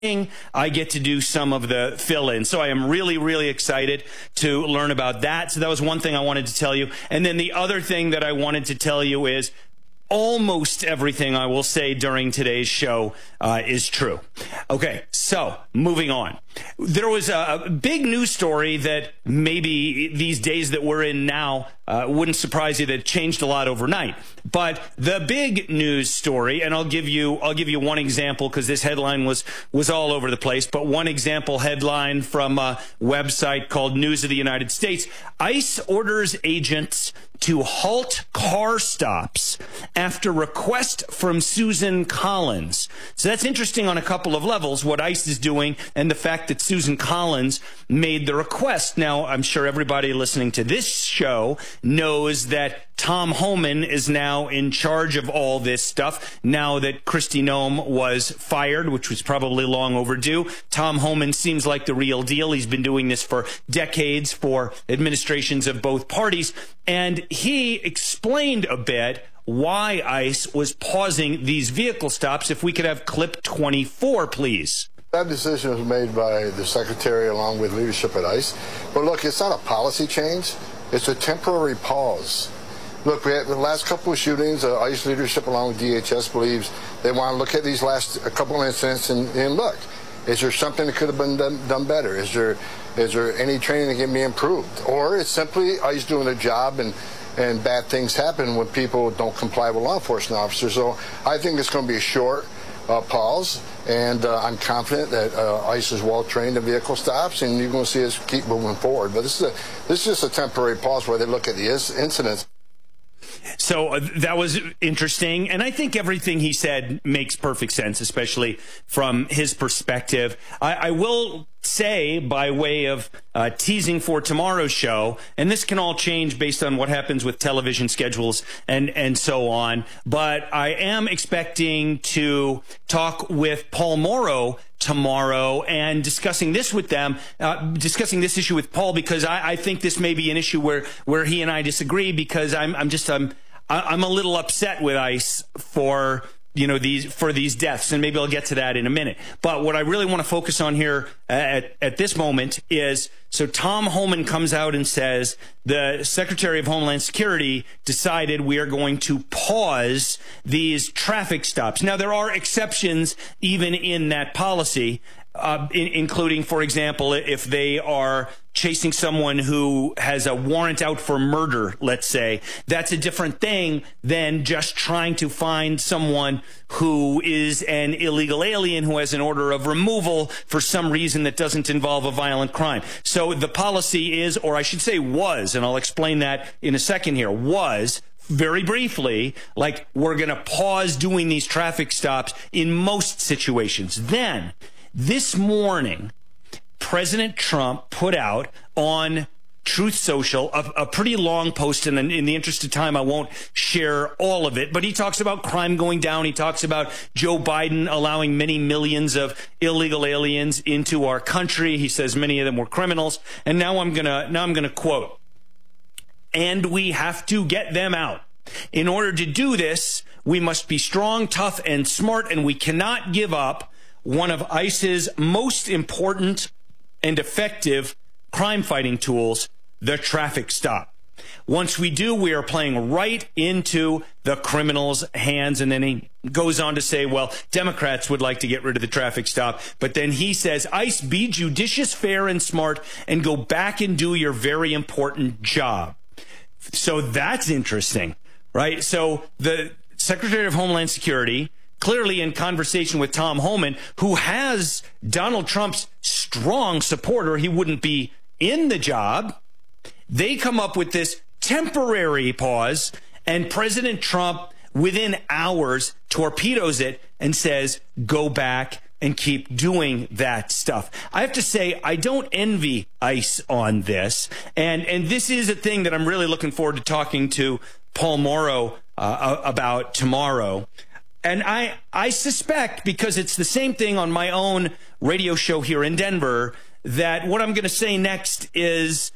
I get to do some of the fill-in. So I am really, really excited to learn about that. So that was one thing I wanted to tell you. And then the other thing that I wanted to tell you is almost everything I will say during today's show is true. Okay, so moving on. There was a big news story that maybe these days that we're in now wouldn't surprise you, that changed a lot overnight. But the big news story, and I'll give you one example because this headline was all over the place, but one example headline from a website called News of the United States. ICE orders agents to halt car stops after request from Susan Collins. So that's interesting on a couple of levels, what ICE is doing and the fact that Susan Collins made the request. Now, I'm sure everybody listening to this show knows that Tom Homan is now in charge of all this stuff now that Kristi Noem was fired, which was probably long overdue. Tom Homan seems like the real deal. He's been doing this for decades for administrations of both parties. And he explained a bit why ICE was pausing these vehicle stops. If we could have clip 24, please. That decision was made by the Secretary along with leadership at ICE. But look, it's not a policy change. It's a temporary pause. Look, we had the last couple of shootings. ICE leadership along with DHS believes they want to look at these last couple of incidents and look, is there something that could have been done better? Is there any training that can be improved? Or it's simply ICE doing their job and bad things happen when people don't comply with law enforcement officers. So I think it's going to be a short pause, and I'm confident that ICE is well trained in vehicle stops, and you're going to see us keep moving forward. But this is just a temporary pause where they look at the incidents. So that was interesting, and I think everything he said makes perfect sense, especially from his perspective. I will say, by way of teasing for tomorrow's show, and this can all change based on what happens with television schedules and so on, but I am expecting to talk with Paul Mauro tomorrow and discussing this with them, discussing this issue with Paul, because I think this may be an issue where he and I disagree, because I'm a little upset with ICE for these deaths, and maybe I'll get to that in a minute. But what I really want to focus on here at this moment is, so Tom Homan comes out and says the Secretary of Homeland Security decided we are going to pause these traffic stops. Now, there are exceptions even in that policy, including, for example, if they are chasing someone who has a warrant out for murder, let's say. That's a different thing than just trying to find someone who is an illegal alien who has an order of removal for some reason that doesn't involve a violent crime. So the policy is, or I should say was, and I'll explain that in a second here, was, very briefly, like, we're going to pause doing these traffic stops in most situations. Then, this morning, President Trump put out on Truth Social a pretty long post, and in the interest of time, I won't share all of it, but he talks about crime going down. He talks about Joe Biden allowing many millions of illegal aliens into our country. He says many of them were criminals. And now I'm gonna quote, "And we have to get them out. In order to do this, we must be strong, tough, and smart, and we cannot give up one of ICE's most important and effective crime-fighting tools, the traffic stop. Once we do, we are playing right into the criminals' hands." And then he goes on to say, well, Democrats would like to get rid of the traffic stop. But then he says, ICE, be judicious, fair, and smart, and go back and do your very important job. So that's interesting, right? So the Secretary of Homeland Security, clearly in conversation with Tom Homan, who has Donald Trump's strong supporter, he wouldn't be in the job. They come up with this temporary pause, and President Trump, within hours, torpedoes it and says, go back and keep doing that stuff. I have to say, I don't envy ICE on this. And this is a thing that I'm really looking forward to talking to Paul Mauro about tomorrow. And I suspect, because it's the same thing on my own radio show here in Denver, that what I'm going to say next is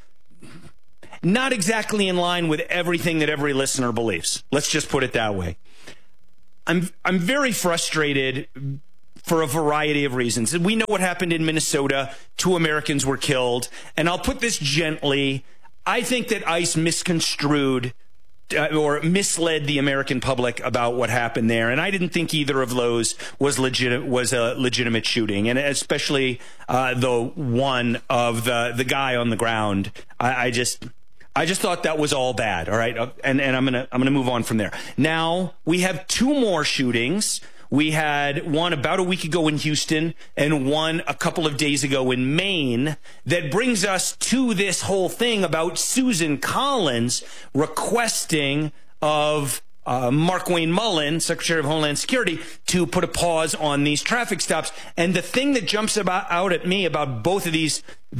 not exactly in line with everything that every listener believes. Let's just put it that way. I'm very frustrated for a variety of reasons. And we know what happened in Minnesota. 2 Americans were killed. And I'll put this gently. I think that ICE misconstrued or misled the American public about what happened there. And I didn't think either of those was a legitimate shooting. And especially the one of the guy on the ground. I just thought that was all bad. All right. And I'm going to move on from there. Now we have 2 more shootings. We had one about a week ago in Houston and one a couple of days ago in Maine that brings us to this whole thing about Susan Collins requesting of Markwayne Mullin, Secretary of Homeland Security, to put a pause on these traffic stops. And the thing that jumps out at me about both of these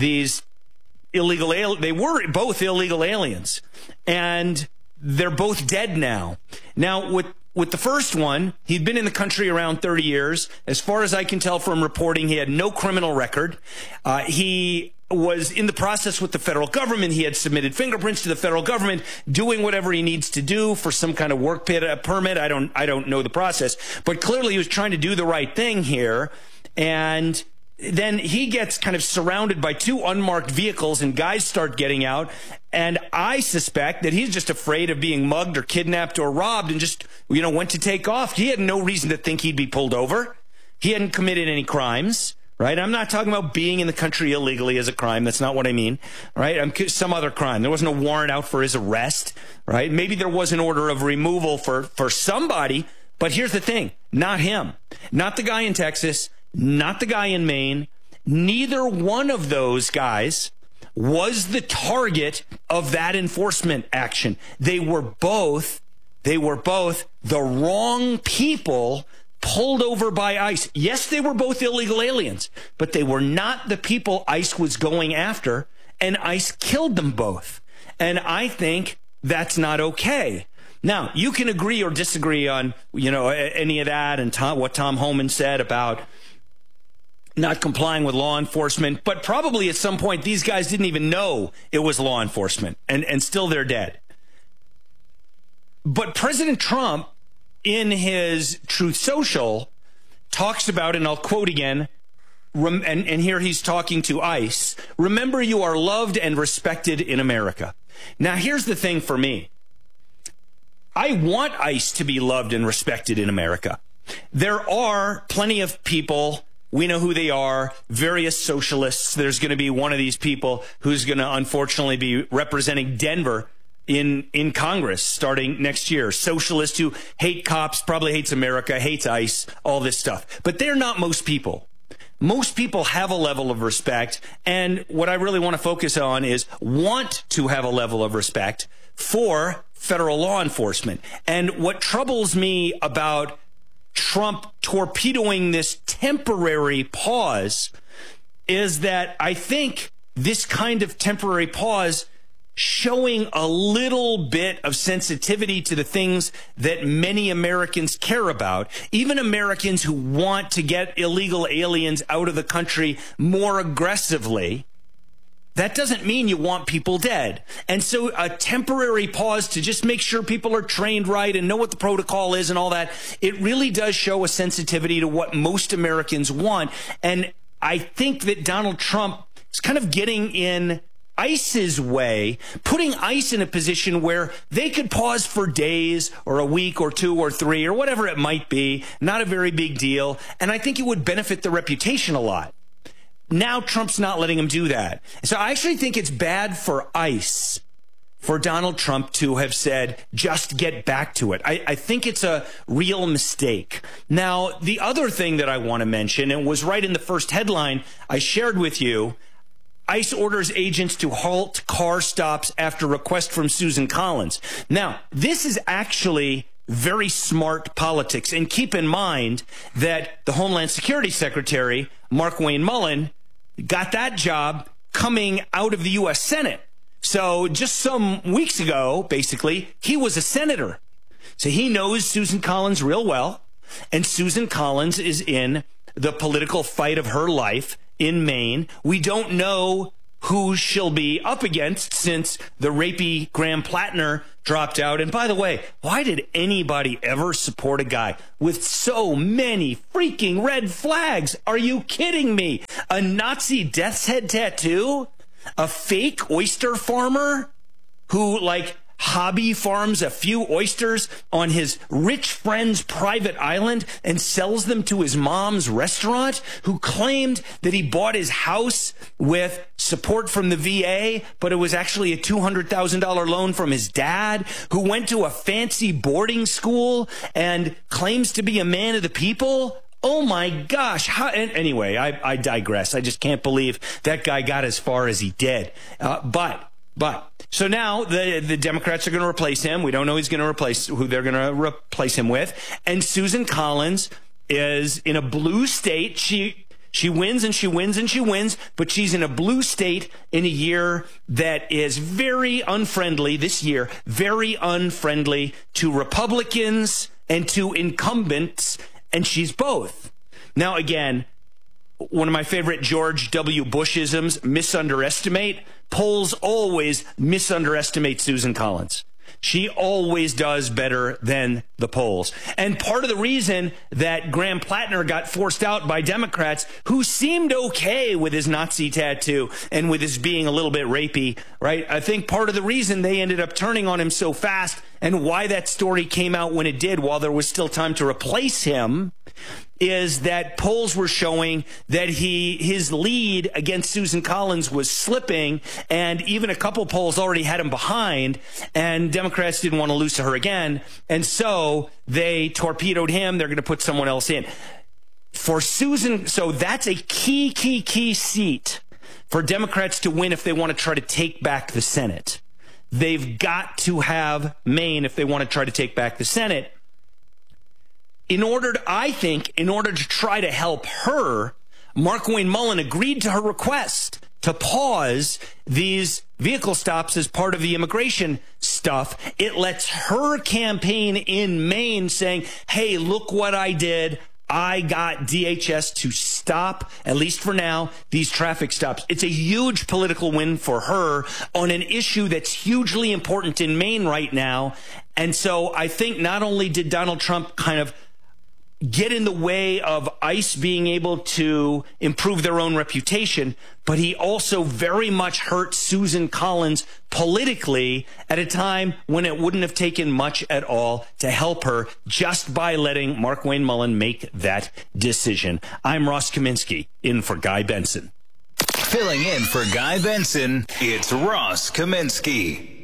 illegal they were both illegal aliens, and they're both dead now. Now, with the first one, he'd been in the country around 30 years. As far as I can tell from reporting, he had no criminal record. He was in the process with the federal government. He had submitted fingerprints to the federal government, doing whatever he needs to do for some kind of work permit. I don't know the process, but clearly he was trying to do the right thing here. And then he gets kind of surrounded by 2 unmarked vehicles, and guys start getting out. And I suspect that he's just afraid of being mugged or kidnapped or robbed and just, went to take off. He had no reason to think he'd be pulled over. He hadn't committed any crimes, right? I'm not talking about being in the country illegally as a crime. That's not what I mean, right? Some other crime. There wasn't a warrant out for his arrest, right? Maybe there was an order of removal for somebody, but here's the thing. Not him. Not the guy in Texas. Not the guy in Maine. Neither one of those guys was the target of that enforcement action. They were both the wrong people pulled over by ICE. Yes, they were both illegal aliens, but they were not the people ICE was going after, and ICE killed them both. And I think that's not okay. Now, you can agree or disagree on, any of that and what Tom Homan said about not complying with law enforcement, but probably at some point these guys didn't even know it was law enforcement, and still they're dead. But President Trump, in his Truth Social, talks about, and I'll quote again, and here he's talking to ICE, "Remember, you are loved and respected in America." Now, here's the thing for me. I want ICE to be loved and respected in America. There are plenty of people, we know who they are, various socialists. There's going to be one of these people who's going to unfortunately be representing Denver in Congress starting next year. Socialists who hate cops, probably hates America, hates ICE, all this stuff. But they're not most people. Most people have a level of respect, and what I really want to focus on is want to have a level of respect for federal law enforcement. And what troubles me about Trump torpedoing this temporary pause is that I think this kind of temporary pause showing a little bit of sensitivity to the things that many Americans care about, even Americans who want to get illegal aliens out of the country more aggressively. That doesn't mean you want people dead. And so a temporary pause to just make sure people are trained right and know what the protocol is and all that, it really does show a sensitivity to what most Americans want. And I think that Donald Trump is kind of getting in ICE's way, putting ICE in a position where they could pause for days or a week or 2 or 3 or whatever it might be, not a very big deal. And I think it would benefit the reputation a lot. Now Trump's not letting him do that. So I actually think it's bad for ICE for Donald Trump to have said, just get back to it. I think it's a real mistake. Now, the other thing that I want to mention, and was right in the first headline I shared with you, ICE orders agents to halt car stops after request from Susan Collins. Now, this is actually very smart politics. And keep in mind that the Homeland Security Secretary, Markwayne Mullin, got that job coming out of the U.S. Senate. So just some weeks ago, basically, he was a senator. So he knows Susan Collins real well. And Susan Collins is in the political fight of her life in Maine. We don't know who she'll be up against since the rapey Graham Plattner dropped out. And by the way, why did anybody ever support a guy with so many freaking red flags? Are you kidding me? A Nazi death's head tattoo? A fake oyster farmer who, like, hobby farms a few oysters on his rich friend's private island and sells them to his mom's restaurant, who claimed that he bought his house with support from the VA, but it was actually a $200,000 loan from his dad, who went to a fancy boarding school and claims to be a man of the people. Oh my gosh. Anyway, I digress. I just can't believe that guy got as far as he did. So now the Democrats are going to replace him. We don't know who they're going to replace him with. And Susan Collins is in a blue state. She wins and she wins and she wins, but she's in a blue state in a year that is very unfriendly this year, very unfriendly to Republicans and to incumbents, and she's both. Now, again, one of my favorite George W. Bush-isms, misunderestimate. Polls always misunderestimate Susan Collins. She always does better than the polls. And part of the reason that Graham Plattner got forced out by Democrats, who seemed okay with his Nazi tattoo and with his being a little bit rapey, right? I think part of the reason they ended up turning on him so fast and why that story came out when it did, while there was still time to replace him, is that polls were showing that his lead against Susan Collins was slipping, and even a couple polls already had him behind, and Democrats didn't want to lose to her again, and so they torpedoed him. They're going to put someone else in. For Susan, so that's a key seat for Democrats to win if they want to try to take back the Senate. They've got to have Maine if they want to try to take back the Senate. I think, in order to try to help her, Markwayne Mullin agreed to her request to pause these vehicle stops as part of the immigration stuff. It lets her campaign in Maine saying, hey, look what I did. I got DHS to stop, at least for now, these traffic stops. It's a huge political win for her on an issue that's hugely important in Maine right now. And so I think not only did Donald Trump kind of get in the way of ICE being able to improve their own reputation, but he also very much hurt Susan Collins politically at a time when it wouldn't have taken much at all to help her just by letting Markwayne Mullin make that decision. I'm Ross Kaminsky, in for Guy Benson. Filling in for Guy Benson, it's Ross Kaminsky.